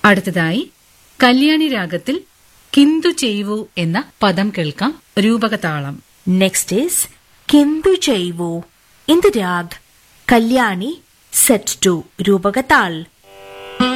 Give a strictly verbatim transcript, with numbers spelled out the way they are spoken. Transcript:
അടുത്തതായി കല്യാണി രാഗത്തിൽ കിന്തു ചെയ്വു എന്ന പദം കേൾക്കാം. രൂപകതാളം. നെക്സ്റ്റ് ഈസ് കിന്തു ചെയ്വു in the Raag Kalyani set to രൂപകതാൾ.